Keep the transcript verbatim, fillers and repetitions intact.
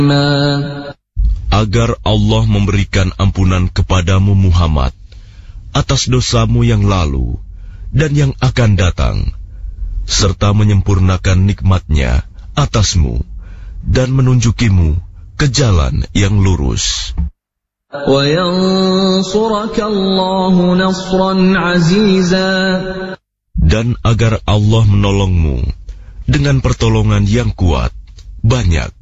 agar Allah memberikan ampunan kepadamu Muhammad atas dosamu yang lalu dan yang akan datang, serta menyempurnakan nikmat-Nya atasmu dan menunjukimu ke jalan yang lurus. Dan agar Allah menolongmu dengan pertolongan yang kuat, banyak.